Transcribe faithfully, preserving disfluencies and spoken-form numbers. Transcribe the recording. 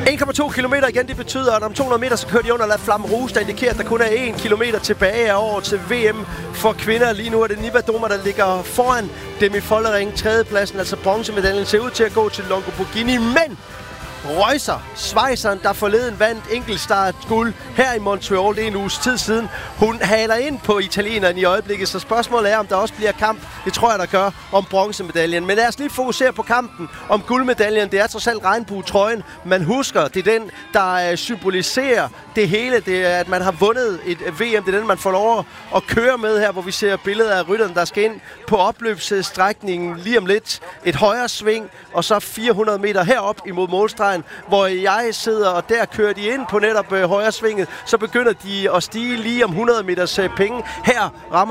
en komma to kilometer igen, det betyder, at om to hundrede meter, så kører de under La Flamme Rouge, der indikerer, at der kun er en kilometer tilbage af år til V M for kvinder. Lige nu er det Niva Doma, der ligger foran Demi Follering. Tredjepladsen, altså bronzemedaljen, ser ud til at gå til Longo Borghini, men Reusser, Schweizeren, der forleden vandt enkeltstart guld her i Montreal, det er en uges tid siden. Hun haler ind på italieneren i øjeblikket, så spørgsmålet er, om der også bliver kamp. Det tror jeg, der gør om bronzemedaljen. Men lad os lige fokusere på kampen om guldmedaljen. Det er trods alt regnbuetrøjen, man husker. Det er den, der uh, symboliserer det hele. Det er, at man har vundet et V M. Det er den, man får lov at køre med her, hvor vi ser billeder af rytterne, der skal ind på opløbsstrækningen lige om lidt. Et højre sving, og så fire hundrede meter herop imod målstregen, hvor jeg sidder, og der kører de ind på netop øh, højre svinget. Så begynder de at stige lige om hundrede meters øh, penge. Her rammer